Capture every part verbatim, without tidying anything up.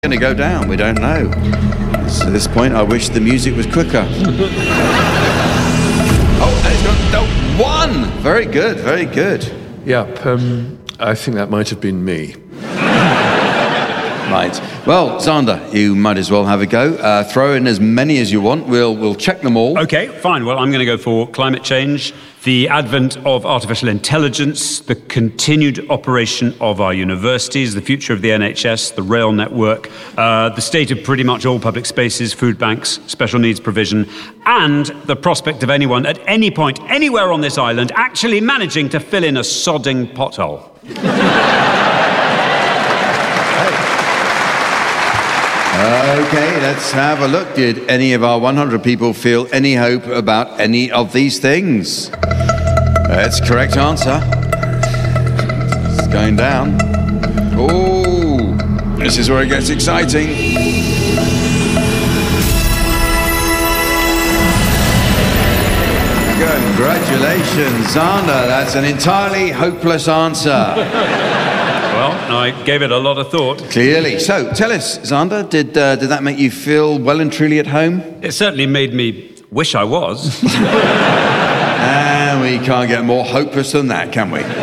Going to go down, we don't know. So at this point, I wish the music was quicker. Oh, and it's got oh, one! Very good, very good. Yep, um, I think that might have been me. Right. Well, Xander, you might as well have a go. Uh, throw in as many as you want. We'll we'll check them all. OK, fine. Well, I'm going to go for climate change, the advent of artificial intelligence, the continued operation of our universities, the future of the N H S, the rail network, uh, the state of pretty much all public spaces, food banks, special needs provision, and the prospect of anyone at any point, anywhere on this island, actually managing to fill in a sodding pothole. OK, let's have a look. Did any of our one hundred people feel any hope about any of these things? That's the correct answer. It's going down. Oh, this is where it gets exciting. Congratulations, Xander. That's an entirely hopeless answer. Well, I gave it a lot of thought. Clearly. So, tell us, Xander, did uh, did that make you feel well and truly at home? It certainly made me wish I was. And we can't get more hopeless than that, can we?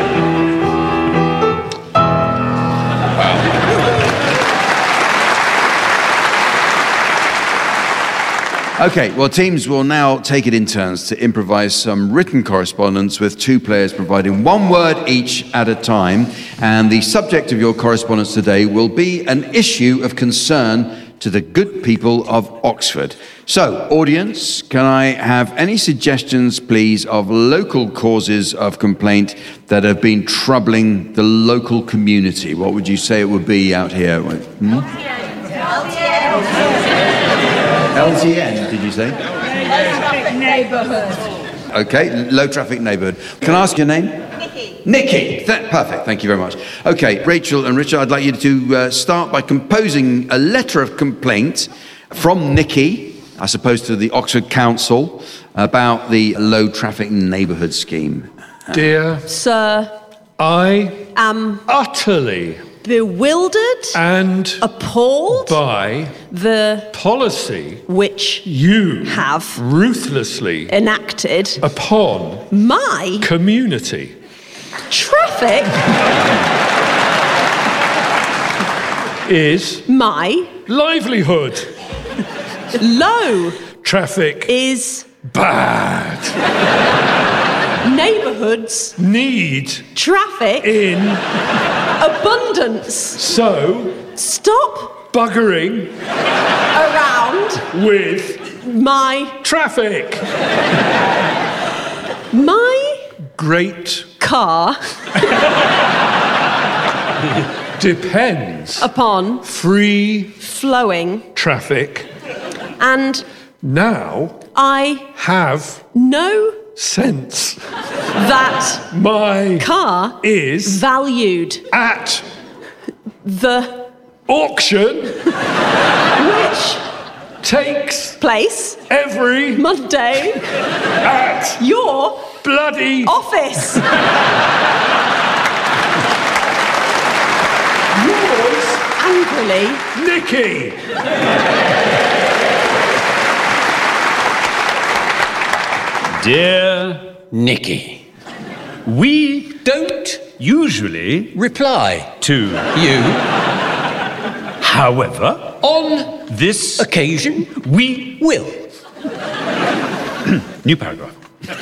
OK, well, teams will now take it in turns to improvise some written correspondence with two players providing one word each at a time. And the subject of your correspondence today will be an issue of concern to the good people of Oxford. So, audience, can I have any suggestions, please, of local causes of complaint that have been troubling the local community? What would you say it would be out here? Hmm? L T N, did you say? Low traffic neighbourhood. OK, low traffic neighbourhood. Can I ask your name? Nikki. Nikki. Th- perfect, thank you very much. OK, Rachel and Richard, I'd like you to uh, start by composing a letter of complaint from Nikki, I suppose to the Oxford Council, about the low traffic neighbourhood scheme. Dear Sir, I am utterly bewildered and appalled by the policy which you have ruthlessly enacted upon my community. traffic Is my livelihood. low Traffic is bad. neighbourhoods Need traffic in. abundance. So Stop buggering around with my traffic. my Great car depends upon free flowing traffic. and Now I have know sense. that My car is valued at the auction which takes place every Monday at your bloody office. yours, Angrily, Nikki. Dear Nikki, we don't usually reply to, you however, on this occasion we will. New paragraph.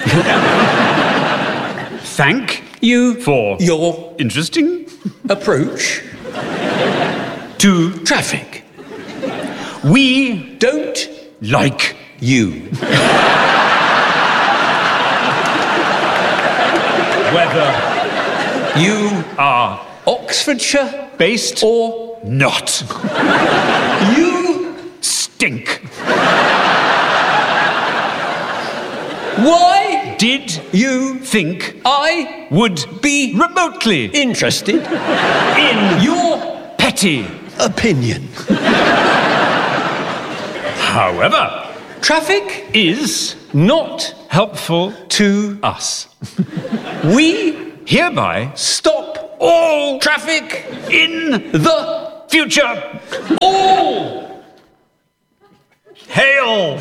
Thank You for your interesting approach to traffic. we Don't like you whether you are Oxfordshire based or not. you Stink. why Did you think I would be remotely interested in your petty. opinion. However, Traffic is not helpful to us. we Hereby stop all traffic in the Future. All. Hail.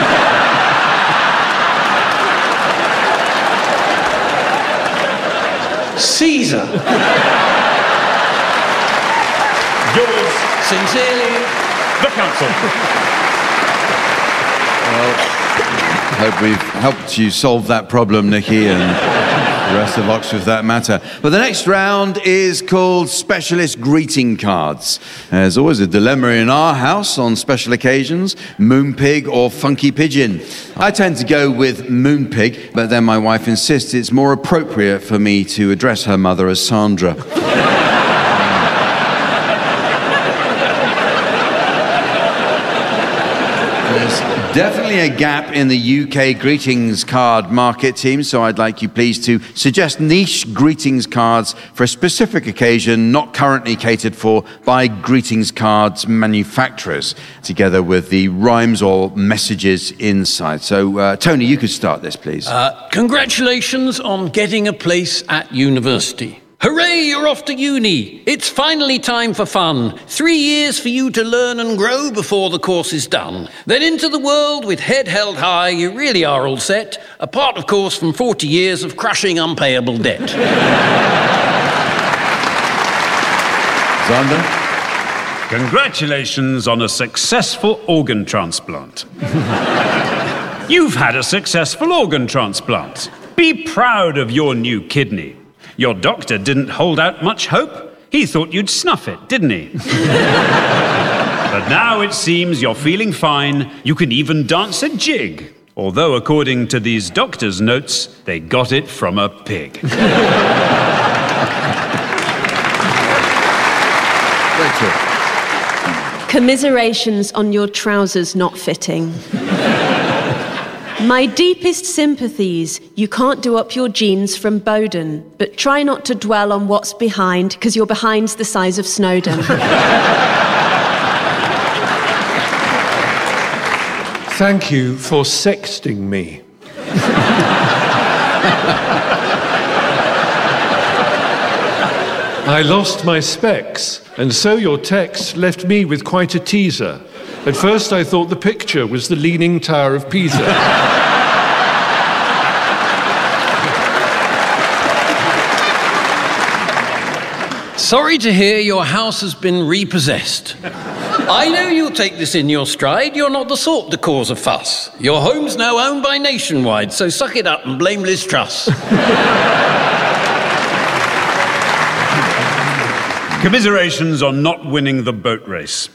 Caesar. Yours, Sincerely. the council. Hope we've helped you solve that problem, Nikki, and the rest of Oxford for that matter. But the next round is called Specialist Greeting Cards. There's always a dilemma in our house on special occasions, Moonpig or Funky Pigeon. I tend to go with Moonpig, but then my wife insists it's more appropriate for me to address her mother as Sandra. Definitely a gap in the U K greetings card market, team, so I'd like you please to suggest niche greetings cards for a specific occasion not currently catered for by greetings cards manufacturers, together with the rhymes or messages inside. So, uh, Tony, you could start this, please. Uh, congratulations on getting a place at university. Hooray, you're off to uni. It's finally time for fun. Three years for you to learn and grow before the course is done. Then into the world with head held high, you really are all set. Apart, of course, from forty years of crushing unpayable debt. Xander? Congratulations on a successful organ transplant. You've had a successful organ transplant. Be proud of your new kidney. Your doctor didn't hold out much hope. He thought you'd snuff it, didn't he? But now it seems you're feeling fine. You can even dance a jig. Although, according to these doctors' notes, they got it from a pig. Rachel. Commiserations on your trousers not fitting. My deepest sympathies. You can't do up your jeans from Bowden, but try not to dwell on what's behind, because your behind's the size of Snowdon. Thank you for sexting me. I lost my specs, and so your text left me with quite a teaser. At first I thought the picture was the Leaning Tower of Pisa. Sorry to hear your house has been repossessed. I know you'll take this in your stride. You're not the sort to cause a fuss. Your home's now owned by Nationwide, so suck it up and blame Liz Truss. Commiserations on not winning the boat race.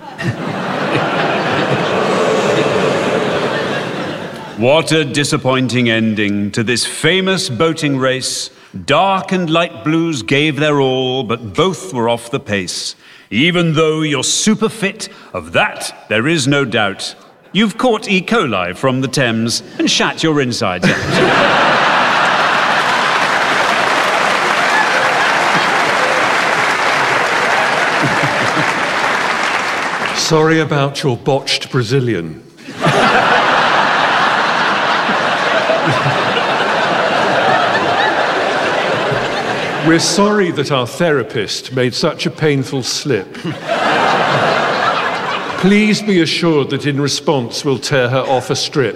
What a disappointing ending to this famous boating race. Dark and light blues gave their all, but both were off the pace. Even though you're super fit, of that there is no doubt. You've caught E. coli from the Thames and shat your insides out. Sorry about your botched Brazilian. We're sorry that our therapist made such a painful slip. Please be assured that in response we'll tear her off a strip.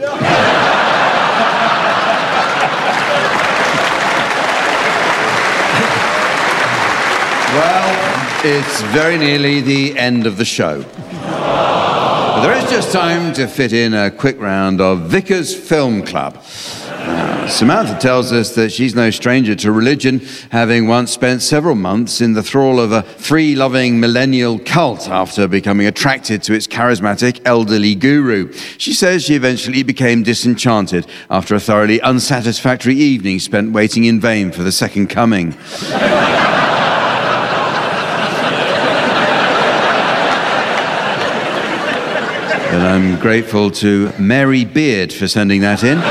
Well, it's very nearly the end of the show. But there is just time to fit in a quick round of Vickers Film Club. Now, Samantha tells us that she's no stranger to religion, having once spent several months in the thrall of a free-loving millennial cult after becoming attracted to its charismatic elderly guru. She says she eventually became disenchanted after a thoroughly unsatisfactory evening spent waiting in vain for the second coming. And I'm grateful to Mary Beard for sending that in.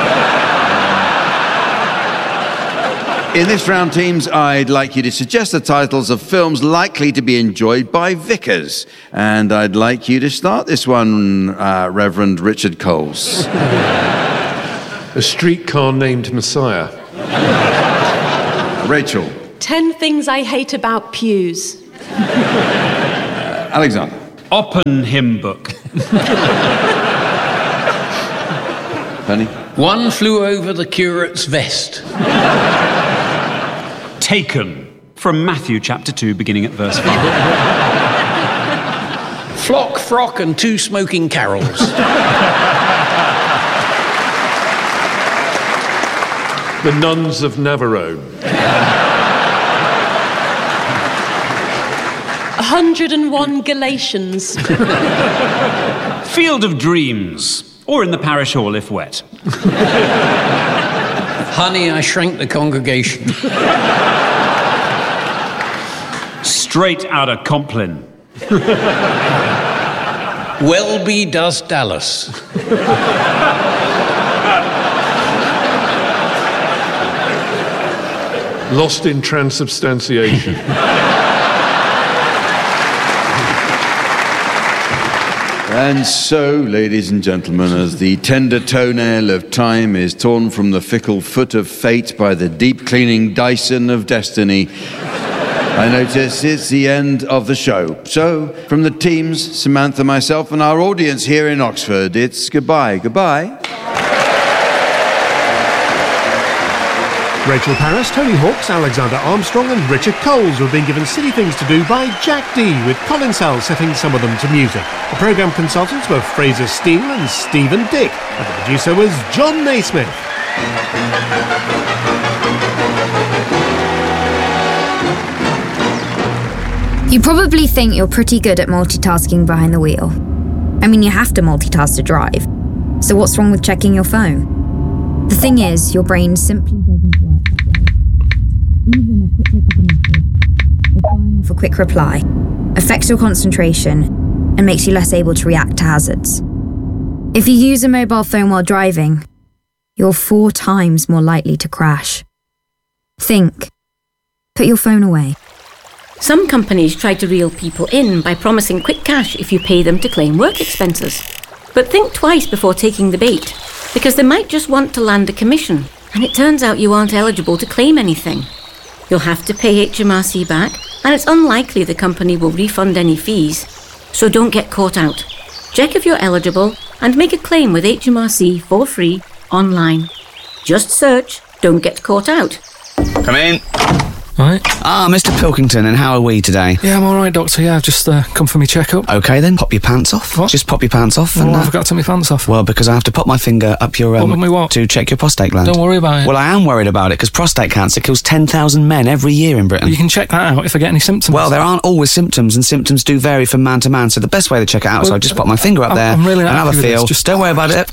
In this round, teams, I'd like you to suggest the titles of films likely to be enjoyed by Vickers. And I'd like you to start this one, uh, Reverend Richard Coles. A Streetcar Named Messiah. Rachel. Ten things I hate about pews. Alexander. Oppen hymn book. Penny. One flew over the curate's vest. Taken. From Matthew chapter two, beginning at verse five. Flock, frock, and two smoking carols. The nuns of Navarone. one hundred and one Galatians. Field of Dreams. Or in the parish hall if wet. Honey, I shrank the congregation. Straight out of Compline. Welby does Dallas. Lost in transubstantiation. And so, ladies and gentlemen, as the tender toenail of time is torn from the fickle foot of fate by the deep-cleaning Dyson of destiny, I notice it's the end of the show. So, from the teams, Samantha, myself, and our audience here in Oxford, it's goodbye. Goodbye. Rachel Parris, Tony Hawks, Alexander Armstrong and Richard Coles were being given silly things to do by Jack D, with Colin Sell setting some of them to music. The programme consultants were Fraser Steele and Stephen Dick, and the producer was John Naismith. You probably think you're pretty good at multitasking behind the wheel. I mean, you have to multitask to drive. So what's wrong with checking your phone? The thing is, your brain simply doesn't work that way. Even a quick look at a message, or firing off a quick reply, affects your concentration and makes you less able to react to hazards. If you use a mobile phone while driving, you're four times more likely to crash. Think. Put your phone away. Some companies try to reel people in by promising quick cash if you pay them to claim work expenses. But think twice before taking the bait, because they might just want to land a commission, and it turns out you aren't eligible to claim anything. You'll have to pay H M R C back, and it's unlikely the company will refund any fees. So don't get caught out. Check if you're eligible and make a claim with H M R C for free online. Just search "Don't Get Caught Out." Come in. Right. Ah, Mister Pilkington, and how are we today? Yeah, I'm all right, Doctor. Yeah, I've just uh, come for my checkup. Okay, then, pop your pants off. What? Just pop your pants off. Well, and, why uh, have I got to take my pants off? Well, because I have to pop my finger up your... Um, what, me what? To check your prostate gland. Don't worry about it. Well, I am worried about it, because prostate cancer kills ten thousand men every year in Britain. Well, you can check that out if I get any symptoms. Well, there aren't always symptoms, and symptoms do vary from man to man, so the best way to check it out well, is I just pop my finger up I'm, there I'm really and have a feel. Just don't worry about it.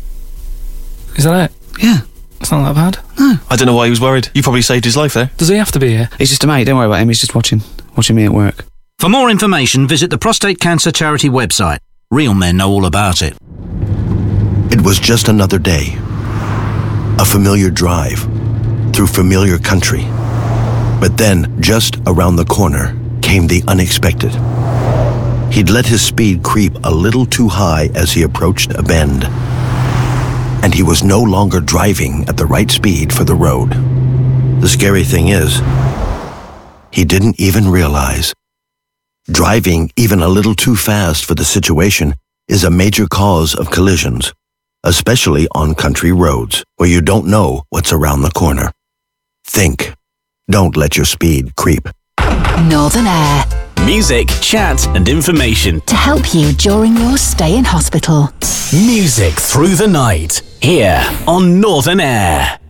Is that it? Yeah. It's not that bad. No. I don't know why he was worried. You probably saved his life there. Does he have to be here? He's just a mate. Don't worry about him. He's just watching, watching me at work. For more information, visit the Prostate Cancer Charity website. Real men know all about it. It was just another day. A familiar drive through familiar country. But then, just around the corner, came the unexpected. He'd let his speed creep a little too high as he approached a bend. And he was no longer driving at the right speed for the road. The scary thing is, he didn't even realize. Driving even a little too fast for the situation is a major cause of collisions, especially on country roads where you don't know what's around the corner. Think. Don't let your speed creep. Northern Air. Music, chat and information to help you during your stay in hospital. Music through the night, here on Northern Air.